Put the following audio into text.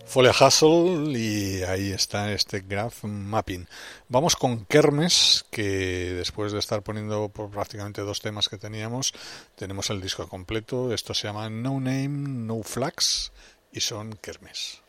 Folia Hassle y ahí está este Graph Mapping. Vamos con Kermes, que después de estar poniendo por prácticamente dos temas que teníamos, tenemos el disco completo. Esto se llama No Name, No Flags y son Kermes.